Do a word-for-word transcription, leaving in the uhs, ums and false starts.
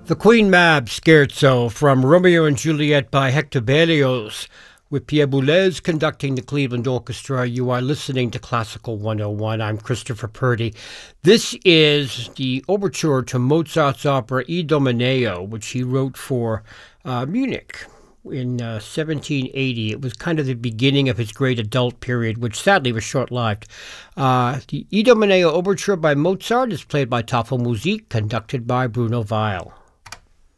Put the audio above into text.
The Queen Mab Scherzo from Romeo and Juliet by Hector Berlioz, with Pierre Boulez conducting the Cleveland Orchestra. You are listening to Classical one oh one. I'm Christopher Purdy. This is the overture to Mozart's opera Idomeneo, which he wrote for uh, Munich in uh, seventeen eighty. It was kind of the beginning of his great adult period, which sadly was short-lived. Uh, the Idomeneo overture by Mozart is played by Tafelmusik, conducted by Bruno Weil.